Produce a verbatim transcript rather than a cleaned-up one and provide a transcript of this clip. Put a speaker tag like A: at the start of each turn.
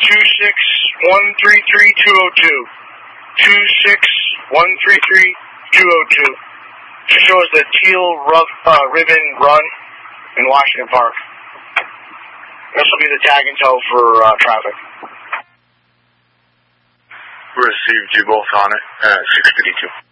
A: two six one three three two oh two. two six one three three two oh two. It shows the teal rough, uh, ribbon run in Washington Park. This will be the tag and tow for uh, traffic.
B: Received you both on it at six fifty-two.